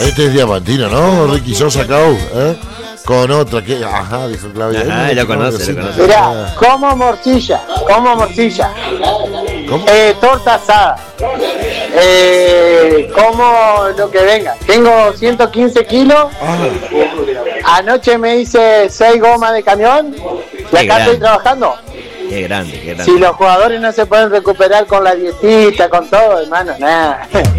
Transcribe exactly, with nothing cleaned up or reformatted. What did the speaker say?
Este es Diamantino, ¿no? Ricky Sosa Cau, ¿eh? Con otra que. Ajá, dijo Claudia. Ajá, lo conoce, lo conoce. Mirá, como morcilla, como morcilla. ¿Cómo? Eh, torta asada. Eh, como lo que venga. Tengo ciento quince kilos. Ah, Anoche me hice seis gomas de camión. Y Qué acá grande. estoy trabajando. Qué grande, qué grande. Si los jugadores no se pueden recuperar con la dietita, con todo, hermano, nada.